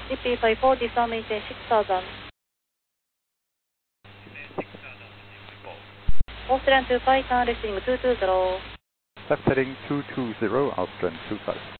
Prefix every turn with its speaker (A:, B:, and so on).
A: EP54, disarm maintain 6000. Austrian 25, turn receiving 220.
B: Left heading 220, Austrian 25.